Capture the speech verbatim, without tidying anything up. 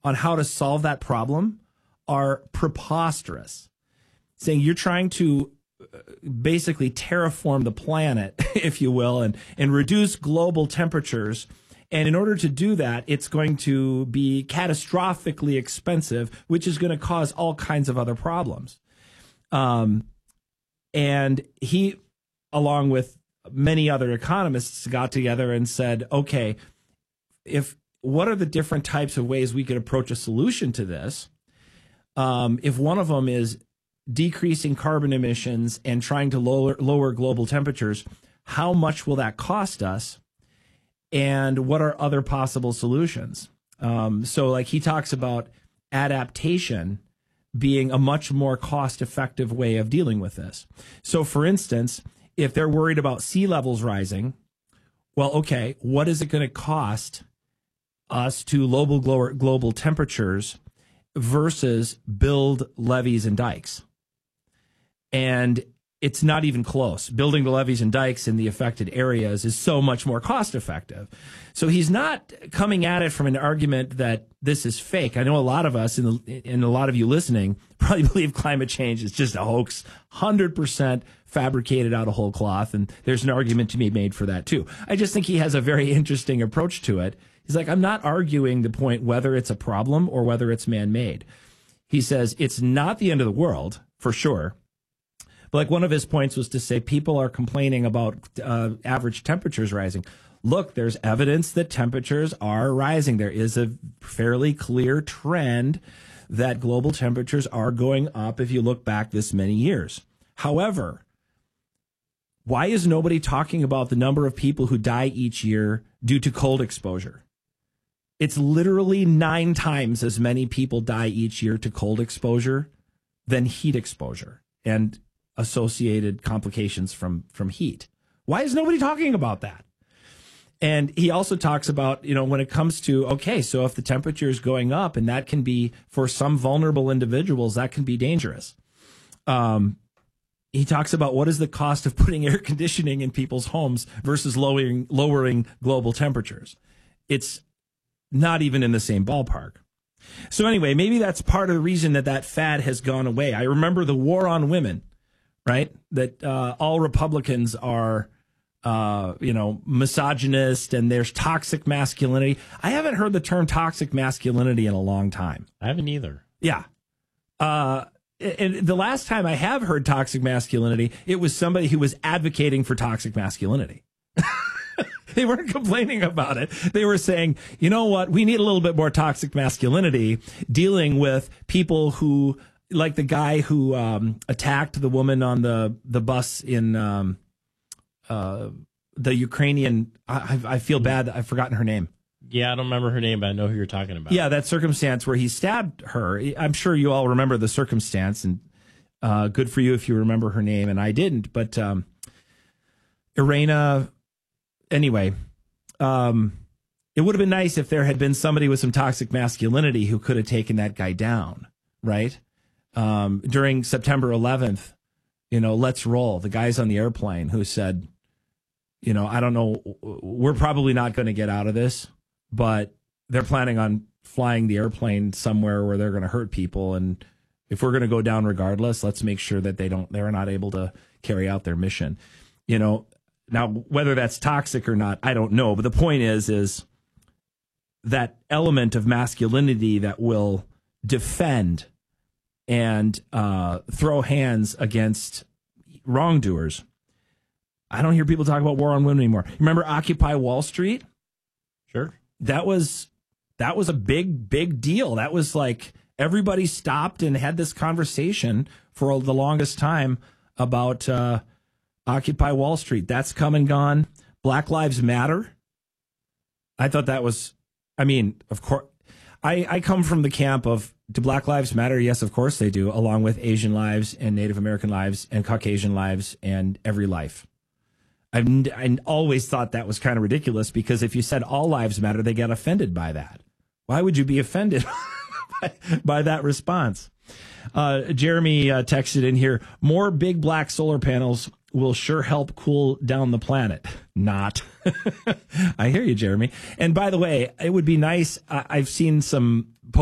on how to solve that problem are preposterous. Saying you're trying to basically terraform the planet, if you will, and, and reduce global temperatures. And in order to do that, it's going to be catastrophically expensive, which is going to cause all kinds of other problems. Um, and he, along with many other economists, got together and said, okay, if what are the different types of ways we could approach a solution to this? Um, if one of them is decreasing carbon emissions and trying to lower lower global temperatures, how much will that cost us? And what are other possible solutions? Um, so like he talks about adaptation being a much more cost-effective way of dealing with this. So for instance, if they're worried about sea levels rising, well, okay, what is it going to cost us to lower global, global temperatures versus build levees and dikes? And it's not even close. Building the levees and dikes in the affected areas is so much more cost effective. So he's not coming at it from an argument that this is fake. I know a lot of us and, and a lot of you listening probably believe climate change is just a hoax, one hundred percent fabricated out of whole cloth. And there's an argument to be made for that too. I just think he has a very interesting approach to it. He's like, I'm not arguing the point whether it's a problem or whether it's man-made. He says it's not the end of the world, for sure. But like one of his points was to say people are complaining about uh, average temperatures rising. Look, there's evidence that temperatures are rising. There is a fairly clear trend that global temperatures are going up if you look back this many years. However, why is nobody talking about the number of people who die each year due to cold exposure? It's literally nine times as many people die each year to cold exposure than heat exposure and associated complications from, from heat. Why is nobody talking about that? And he also talks about, you know, when it comes to, okay, so if the temperature is going up, and that can be, for some vulnerable individuals, that can be dangerous. Um, he talks about what is the cost of putting air conditioning in people's homes versus lowering, lowering global temperatures. It's not even in the same ballpark. So anyway, maybe that's part of the reason that that fad has gone away. I remember the war on women, right? That uh, all Republicans are, uh, you know, misogynist and there's toxic masculinity. I haven't heard the term toxic masculinity in a long time. I haven't either. Yeah. Uh, and the last time I have heard toxic masculinity, it was somebody who was advocating for toxic masculinity. They weren't complaining about it. They were saying, you know what, we need a little bit more toxic masculinity dealing with people who, like the guy who um, attacked the woman on the, the bus in um, uh, the Ukrainian. I, I feel bad. I've forgotten her name. Yeah, I don't remember her name, but I know who you're talking about. Yeah, that circumstance where he stabbed her. I'm sure you all remember the circumstance, and uh, good for you if you remember her name, and I didn't. But um, Irina, anyway, um, it would have been nice if there had been somebody with some toxic masculinity who could have taken that guy down, right? Um, during September eleventh, you know, let's roll. The guys on the airplane who said, you know, I don't know, we're probably not going to get out of this, but they're planning on flying the airplane somewhere where they're going to hurt people. And if we're going to go down regardless, let's make sure that they don't, they're not able to carry out their mission. You know, now whether that's toxic or not, I don't know. But the point is, is that element of masculinity that will defend and uh, throw hands against wrongdoers. I don't hear people talk about war on women anymore. Remember Occupy Wall Street? Sure. That was that was a big, big deal. That was like everybody stopped and had this conversation for the longest time about uh, Occupy Wall Street. That's come and gone. Black Lives Matter. I thought that was, I mean, of course, I, I come from the camp of, do Black Lives Matter? Yes, of course they do, along with Asian lives and Native American lives and Caucasian lives and every life. I've I always thought that was kind of ridiculous because if you said all lives matter, they get offended by that. Why would you be offended by, by that response? Uh, Jeremy uh, texted in here, more big black solar panels will sure help cool down the planet. Not. I hear you, Jeremy. And by the way, it would be nice. I, I've seen some